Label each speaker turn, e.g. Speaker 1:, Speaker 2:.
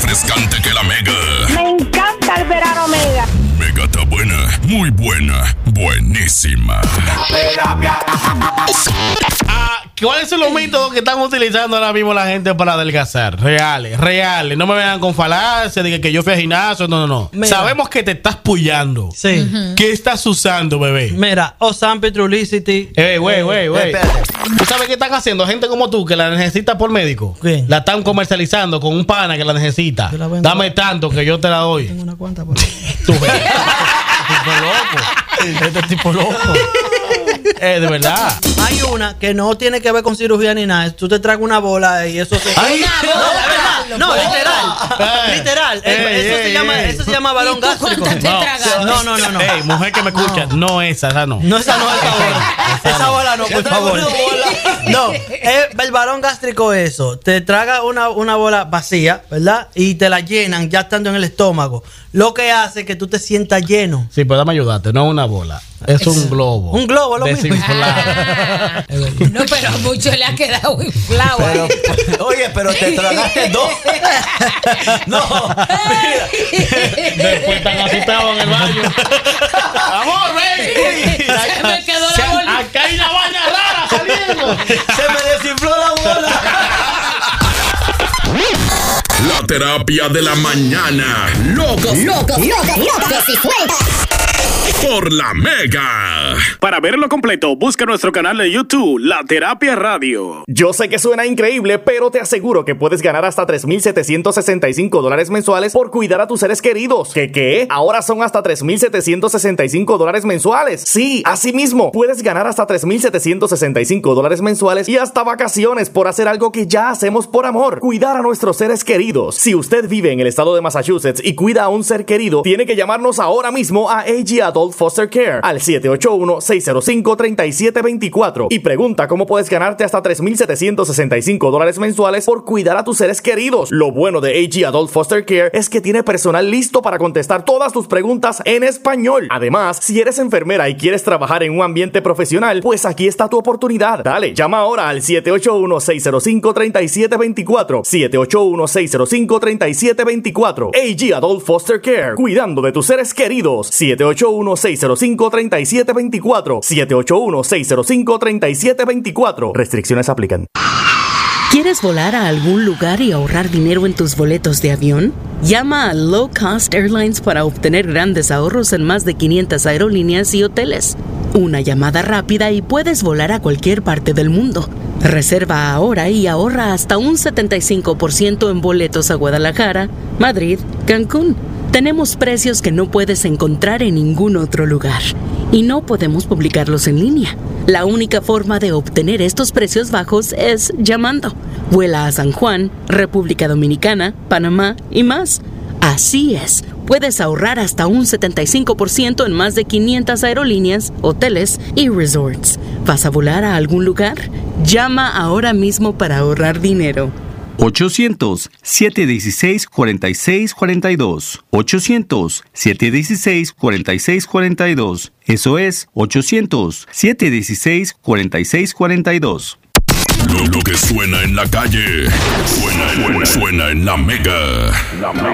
Speaker 1: refrescante que la Mega.
Speaker 2: Me encanta el verano Mega.
Speaker 1: Mega está buena, muy buena, buenísima.
Speaker 3: ¿Cuáles son los métodos que están utilizando ahora mismo la gente para adelgazar? Reales. No me vengan con falacias de que yo fui al gimnasio. No.
Speaker 4: Mira.
Speaker 3: Sabemos que te estás puyando.
Speaker 4: Sí.
Speaker 3: ¿Qué estás usando, bebé?
Speaker 4: Mira, Ozempic, Trulicity.
Speaker 3: Güey.
Speaker 5: Espérate.
Speaker 3: ¿Tú sabes qué están haciendo? Gente como tú que la necesita por médico.
Speaker 4: ¿Qué?
Speaker 3: La están comercializando con un pana que la necesita.
Speaker 4: Yo la vendo.
Speaker 3: Dame tanto que yo te la doy.
Speaker 4: Tengo una cuanta por ahí.
Speaker 3: Tú ves. Este tipo loco. De verdad.
Speaker 4: Hay una que no tiene que ver con cirugía ni nada. Tú te tragas una bola y eso se...
Speaker 3: Ay,
Speaker 4: No, literal. Eso se llama balón gástrico. No.
Speaker 3: Ey, mujer que me escucha, no esa no.
Speaker 4: No, esa no, esa bola no, por favor. No, el balón gástrico eso. Te traga una bola vacía, ¿verdad? Y te la llenan ya estando en el estómago. Lo que hace que tú te sientas lleno.
Speaker 3: Sí, pero dame ayudarte, no una bola. Es un globo.
Speaker 4: Un globo, lo mismo.
Speaker 3: Desinflado.
Speaker 6: No, pero a mucho le ha quedado inflado.
Speaker 5: Pero te tragaste dos. No, mira.
Speaker 3: Después están asustados en el baño. Amor, ven.
Speaker 6: Se me quedó la bola.
Speaker 3: Acá hay una vaina rara saliendo.
Speaker 5: Se me desinfló la bola.
Speaker 1: La terapia de la mañana. Locos
Speaker 7: y suelta.
Speaker 1: por la Mega.
Speaker 8: Para verlo completo, busca nuestro canal de YouTube, La Terapia Radio.
Speaker 9: Yo sé que suena increíble, pero te aseguro que puedes ganar hasta $3,765 mensuales por cuidar a tus seres queridos. ¿Qué? Ahora son hasta $3,765 mensuales. Sí, así mismo, puedes ganar hasta $3,765 mensuales y hasta vacaciones por hacer algo que ya hacemos por amor: cuidar a nuestros seres queridos. Si usted vive en el estado de Massachusetts y cuida a un ser querido, tiene que llamarnos ahora mismo a AG Adult Foster Care al 781-605-3724 y pregunta cómo puedes ganarte hasta $3,765 mensuales por cuidar a tus seres queridos. Lo bueno de AG Adult Foster Care es que tiene personal listo para contestar todas tus preguntas en español. Además, si eres enfermera y quieres trabajar en un ambiente profesional, pues aquí está tu oportunidad. Dale, llama ahora al 781-605-3724. 781-605-3724. AG Adult Foster Care, cuidando de tus seres queridos. 781-605-3724. 781-605-3724. Restricciones aplican.
Speaker 10: ¿Quieres volar a algún lugar y ahorrar dinero en tus boletos de avión? Llama a Low Cost Airlines para obtener grandes ahorros en más de 500 aerolíneas y hoteles. Una llamada rápida y puedes volar a cualquier parte del mundo. Reserva ahora y ahorra hasta un 75% en boletos a Guadalajara, Madrid, Cancún. Tenemos precios que no puedes encontrar en ningún otro lugar y no podemos publicarlos en línea. La única forma de obtener estos precios bajos es llamando. Vuela a San Juan, República Dominicana, Panamá y más. Así es, puedes ahorrar hasta un 75% en más de 500 aerolíneas, hoteles y resorts. ¿Vas a volar a algún lugar? Llama ahora mismo para ahorrar dinero.
Speaker 11: 800-716-4642. 800-716-4642. Eso es 800-716-4642.
Speaker 1: Lo que suena en la calle, suena en la Mega.